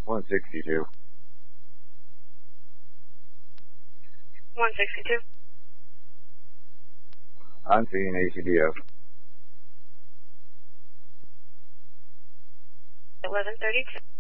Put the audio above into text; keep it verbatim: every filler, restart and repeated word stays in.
one sixty-two. one sixty-two. I'm seeing A C D F. eleven thirty-two.